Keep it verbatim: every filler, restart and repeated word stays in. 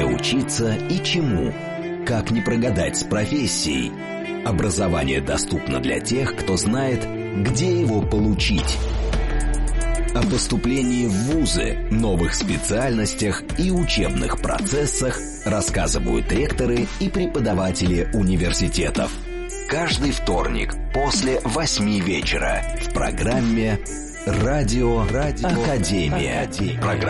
где учиться и чему, как не прогадать с профессией. Образование доступно для тех, кто знает, где его получить. О поступлении в вузы, новых специальностях и учебных процессах рассказывают ректоры и преподаватели университетов. Каждый вторник после восьми вечера в программе «Радио, Радио Академия». Академия.